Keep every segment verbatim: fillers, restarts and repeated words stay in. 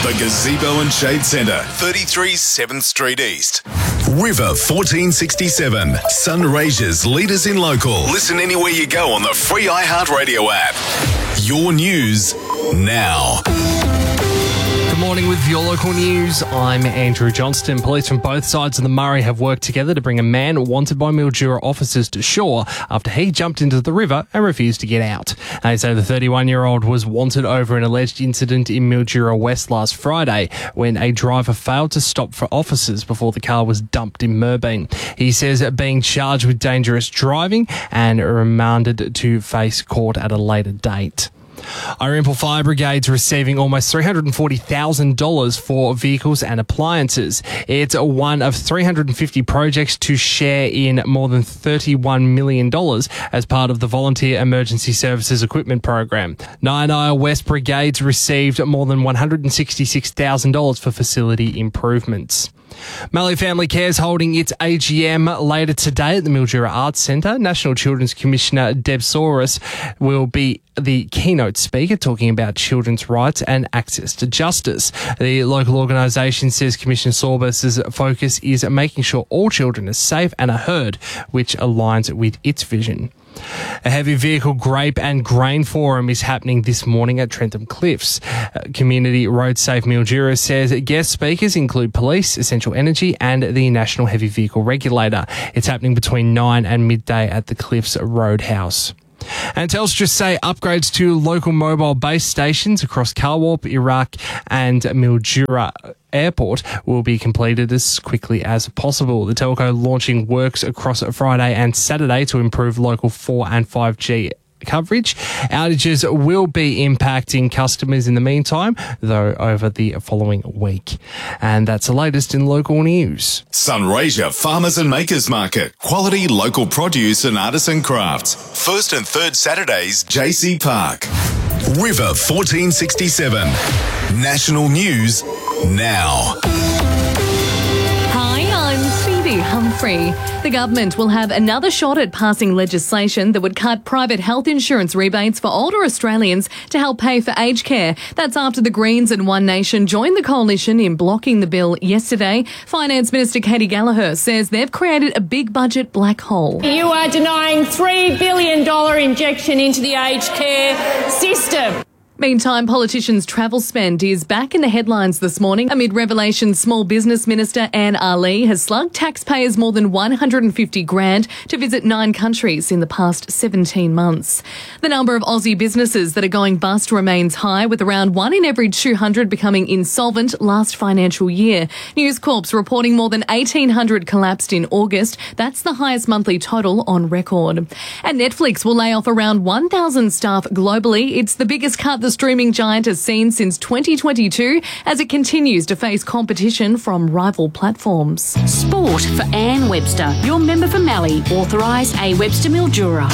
The Gazebo and Shade Centre, thirty-three seventh Street East. River fourteen sixty-seven, Sunraysia's leaders in local. Listen anywhere you go on the free iHeartRadio app. Your news now. Good morning with your local news. I'm Andrew Johnston. Police from both sides of the Murray have worked together to bring a man wanted by Mildura officers to shore after he jumped into the river and refused to get out. They say the thirty-one-year-old was wanted over an alleged incident in Mildura West last Friday when a driver failed to stop for officers before the car was dumped in Merbeen. He says being charged with dangerous driving and remanded to face court at a later date. Ourimbul Fire Brigade's receiving almost three hundred forty thousand dollars for vehicles and appliances. It's one of three hundred fifty projects to share in more than thirty-one million dollars as part of the Volunteer Emergency Services Equipment Program. Nyanyia West Brigades received more than one hundred sixty-six thousand dollars for facility improvements. Mallee Family Care is holding its A G M later today at the Mildura Arts Centre. National Children's Commissioner Deb Soros will be the keynote speaker talking about children's rights and access to justice. The local organisation says Commissioner Soros' focus is making sure all children are safe and are heard, which aligns with its vision. A heavy vehicle grape and grain forum is happening this morning at Trentham Cliffs. Uh, Community Road Safe Mildura says guest speakers include police, Essential Energy and the National Heavy Vehicle Regulator. It's happening between nine and midday at the Cliffs Roadhouse. And Telstra say upgrades to local mobile base stations across Carwarp, Iraq and Mildura Airport will be completed as quickly as possible. The telco launching works across Friday and Saturday to improve local four and five G coverage. Outages will be impacting customers in the meantime, though, over the following week. And that's the latest in local news. Sunraysia Farmers and Makers Market. Quality local produce and artisan crafts. First and third Saturdays, J C Park. River fourteen sixty-seven. National news now. Humphrey. The government will have another shot at passing legislation that would cut private health insurance rebates for older Australians to help pay for aged care. That's after the Greens and One Nation joined the coalition in blocking the bill yesterday. Finance Minister Katie Gallagher says they've created a big budget black hole. You are denying three billion dollars injection into the aged care system. Meantime, politicians' travel spend is back in the headlines this morning amid revelations Small Business Minister Anne Ali has slugged taxpayers more than one hundred fifty grand to visit nine countries in the past seventeen months. The number of Aussie businesses that are going bust remains high, with around one in every two hundred becoming insolvent last financial year. News Corp's reporting more than eighteen hundred collapsed in August. That's the highest monthly total on record. And Netflix will lay off around one thousand staff globally. It's the biggest cut the streaming giant has seen since twenty twenty-two as it continues to face competition from rival platforms. Sport for Anne Webster, your member for Mallee, authorised A Webster Mildura.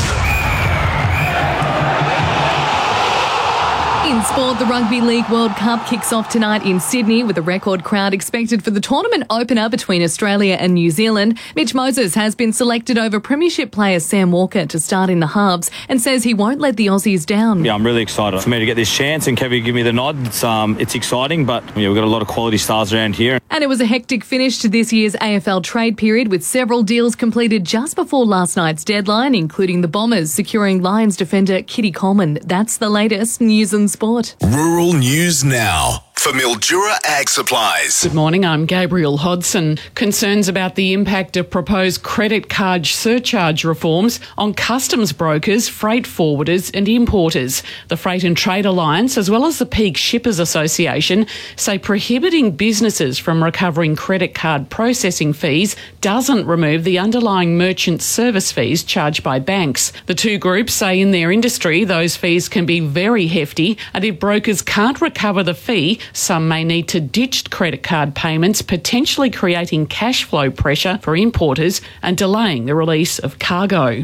In sport, the Rugby League World Cup kicks off tonight in Sydney with a record crowd expected for the tournament opener between Australia and New Zealand. Mitch Moses has been selected over Premiership player Sam Walker to start in the halves and says he won't let the Aussies down. Yeah, I'm really excited for me to get this chance and Kevin give me the nod. It's, um, it's exciting, but yeah, we've got a lot of quality stars around here. And it was a hectic finish to this year's A F L trade period with several deals completed just before last night's deadline, including the Bombers securing Lions defender Kitty Coleman. That's the latest news and sport. Rural News Now. For Mildura Ag Supplies. Good morning, I'm Gabrielle Hodson. Concerns about the impact of proposed credit card surcharge reforms on customs brokers, freight forwarders and importers. The Freight and Trade Alliance, as well as the Peak Shippers Association, say prohibiting businesses from recovering credit card processing fees doesn't remove the underlying merchant service fees charged by banks. The two groups say in their industry those fees can be very hefty, and if brokers can't recover the fee, some may need to ditch credit card payments, potentially creating cash flow pressure for importers and delaying the release of cargo.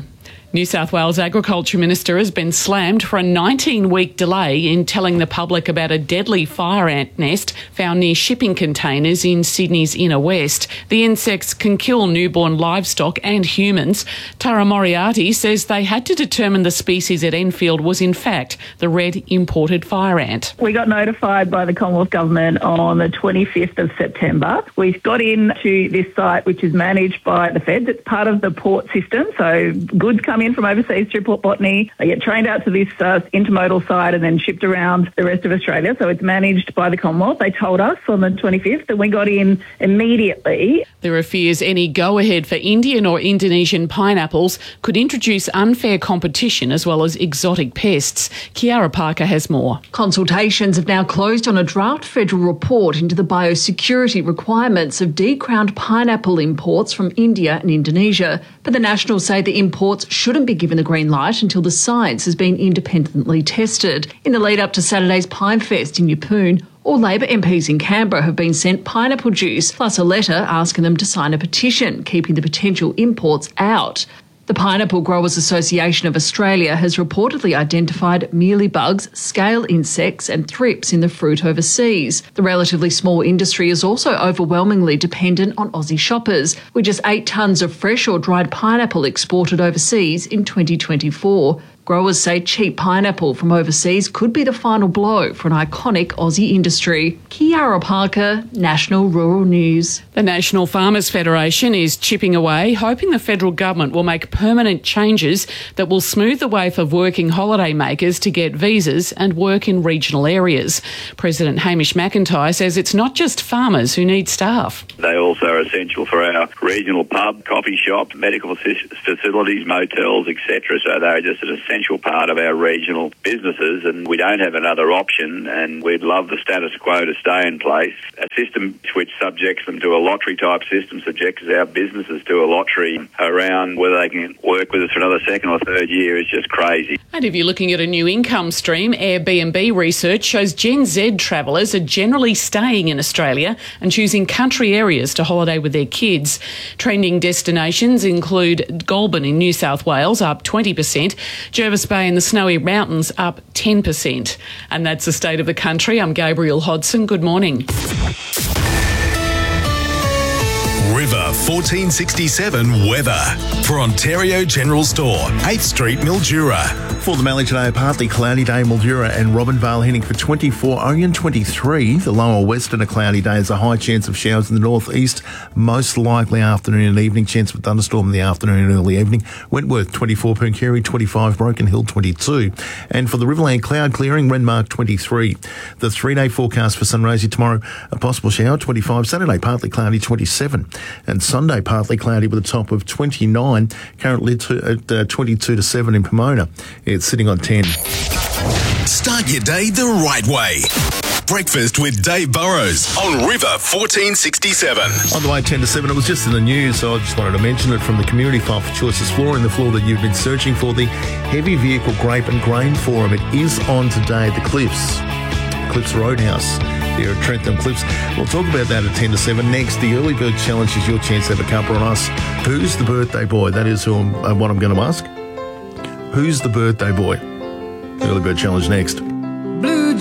New South Wales Agriculture Minister has been slammed for a nineteen-week delay in telling the public about a deadly fire ant nest found near shipping containers in Sydney's inner west. The insects can kill newborn livestock and humans. Tara Moriarty says they had to determine the species at Enfield was in fact the red imported fire ant. We got notified by the Commonwealth Government on the twenty-fifth of September. We got into this site, which is managed by the Feds. It's part of the port system, so goods come in from overseas through Port Botany. They get trained out to this uh, intermodal site and then shipped around the rest of Australia. So it's managed by the Commonwealth. They told us on the twenty-fifth, and we got in immediately. There are fears any go-ahead for Indian or Indonesian pineapples could introduce unfair competition as well as exotic pests. Kiara Parker has more. Consultations have now closed on a draft federal report into the biosecurity requirements of decrowned pineapple imports from India and Indonesia. But the Nationals say the imports shouldn't be given the green light until the science has been independently tested. In the lead up to Saturday's Pine Fest in Yeppoon, all Labor M Ps in Canberra have been sent pineapple juice, plus a letter asking them to sign a petition, keeping the potential imports out. The Pineapple Growers Association of Australia has reportedly identified mealybugs, scale insects and thrips in the fruit overseas. The relatively small industry is also overwhelmingly dependent on Aussie shoppers, with just eight tonnes of fresh or dried pineapple exported overseas in twenty twenty-four. Growers say cheap pineapple from overseas could be the final blow for an iconic Aussie industry. Kiara Parker, National Rural News. The National Farmers Federation is chipping away, hoping the federal government will make permanent changes that will smooth the way for working holiday makers to get visas and work in regional areas. President Hamish McIntyre says it's not just farmers who need staff. They also are essential for our regional pub, coffee shop, medical facilities, motels, et cetera. So they're just an essential part of our regional businesses, and we don't have another option, and we'd love the status quo to stay in place. A system which subjects them to a lottery type system subjects our businesses to a lottery around whether they can work with us for another second or third year is just crazy. And if you're looking at a new income stream, Airbnb research shows Gen Z travellers are generally staying in Australia and choosing country areas to holiday with their kids. Trending destinations include Goulburn in New South Wales, up twenty percent, Jervis Bay in the Snowy Mountains, up ten percent. And that's the state of the country. I'm Gabrielle Hodson. Good morning. River fourteen sixty-seven weather for Ontario General Store, eighth Street, Mildura. For the Mallee today, a partly cloudy day, Mildura and Robinvale heading for twenty-four, Orion twenty-three. The lower western, a cloudy day, is a high chance of showers in the northeast, most likely afternoon and evening, chance of thunderstorm in the afternoon and early evening. Wentworth twenty-four, Pooncarie twenty-five, Broken Hill twenty-two. And for the Riverland, cloud clearing, Renmark twenty-three. The three-day forecast for Sunraysia tomorrow, a possible shower twenty-five, Saturday partly cloudy twenty-seven. And Sunday, partly cloudy with a top of twenty-nine, currently to, at uh, twenty-two to seven in Pomona. It's sitting on ten. Start your day the right way. Breakfast with Dave Burrows on River fourteen sixty-seven. On the way, ten to seven, it was just in the news, so I just wanted to mention it from the Community File for Choices Flooring, the floor that you've been searching for, the Heavy Vehicle Grape and Grain Forum. It is on today at the Cliffs, Cliffs Roadhouse. Here at Trentham Cliffs. We'll talk about that at ten to seven. Next, the Early Bird Challenge is your chance to have a cuppa on us. Who's the birthday boy? That is who I'm, uh, what I'm going to ask. Who's the birthday boy? The Early Bird Challenge next.